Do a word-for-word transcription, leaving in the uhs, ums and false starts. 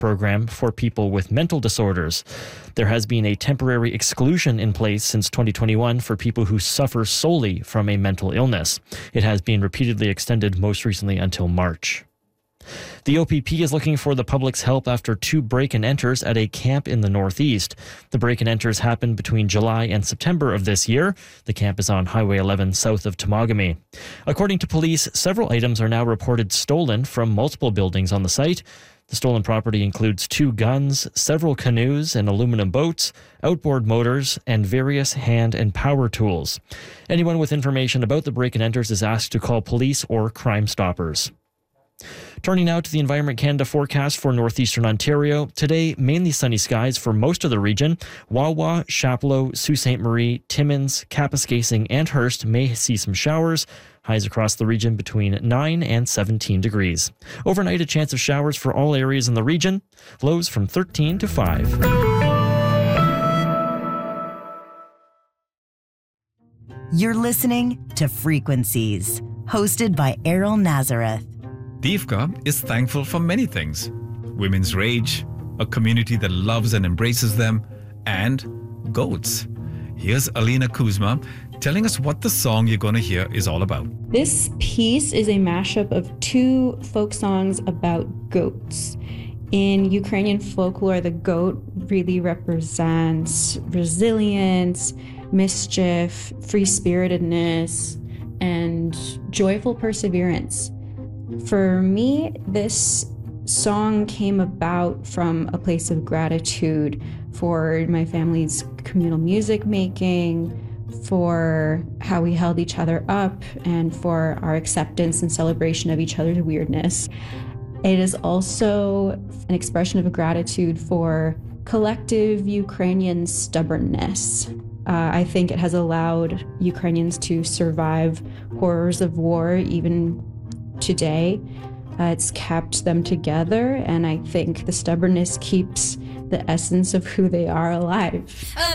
program for people with mental disorders. There has been a temporary exclusion in place since twenty twenty-one for people who suffer solely from a mental illness. It has been repeatedly extended, most recently until March. The O P P is looking for the public's help after two break-and-enters at a camp in the Northeast. The break-and-enters happened between July and September of this year. The camp is on Highway eleven south of Temagami. According to police, several items are now reported stolen from multiple buildings on the site. The stolen property includes two guns, several canoes and aluminum boats, outboard motors, and various hand and power tools. Anyone with information about the break-and-enters is asked to call police or Crime Stoppers. Turning now to the Environment Canada forecast for northeastern Ontario. Today, mainly sunny skies for most of the region. Wawa, Chapleau, Sault Ste. Marie, Timmins, Kapuskasing, and Hearst may see some showers. Highs across the region between nine and seventeen degrees. Overnight, a chance of showers for all areas in the region. Lows from thirteen to five. You're listening to Frequencies, hosted by Errol Nazareth. Divka is thankful for many things. Women's Rage, a community that loves and embraces them, and goats. Here's Alina Kuzma telling us what the song you're going to hear is all about. This piece is a mashup of two folk songs about goats. In Ukrainian folklore, the goat really represents resilience, mischief, free-spiritedness, and joyful perseverance. For me, this song came about from a place of gratitude for my family's communal music making, for how we held each other up, and for our acceptance and celebration of each other's weirdness. It is also an expression of gratitude for collective Ukrainian stubbornness. Uh, I think it has allowed Ukrainians to survive horrors of war even today. Uh, it's kept them together, and I think the stubbornness keeps the essence of who they are alive.